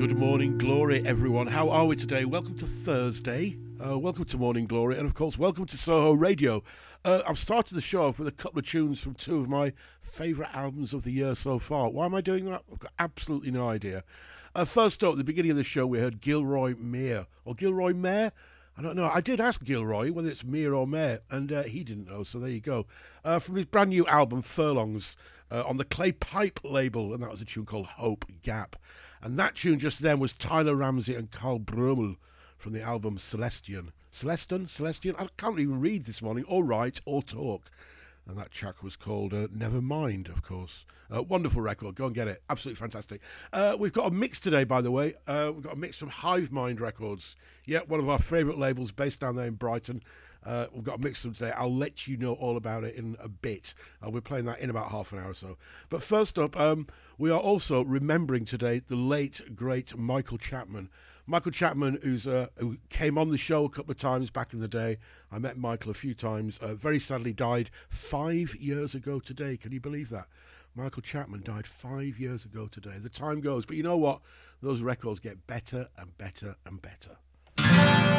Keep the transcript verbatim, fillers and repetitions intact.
Good morning, Glory, everyone. How are we today? Welcome to Thursday. Uh, welcome to Morning Glory, and of course, welcome to Soho Radio. Uh, I've started the show off with a couple of tunes from two of my favourite albums of the year so far. Why am I doing that? I've got absolutely no idea. Uh, first up, at the beginning of the show, we heard Gilroy Mayer, or Gilroy Mayer. I don't know. I did ask Gilroy whether it's Mayer or Mayer, and uh, he didn't know, so there you go. Uh, from his brand new album, Furlongs, uh, on the Clay Pipe label, and that was a tune called Hope Gap. And that tune just then was Tyler Ramsey and Carl Brummel from the album Celestian. Celestin? Celestian? I can't even read this morning, or write, or talk. And that track was called uh, Never Mind, of course. Uh, wonderful record. Go and get it. Absolutely fantastic. Uh, we've got a mix today, by the way. Uh, we've got a mix from Hive Mind Records. Yeah, one of our favourite labels based down there in Brighton. Uh, we've got a mix from today. I'll let you know all about it in a bit. Uh, we're playing that in about half an hour or so. But first up, um, we are also remembering today the late, great Michael Chapman. Michael Chapman, who's uh, who came on the show a couple of times back in the day. I met Michael a few times. Uh, very sadly died five years ago today. Can you believe that? Michael Chapman died five years ago today. The time goes. But you know what? Those records get better and better and better.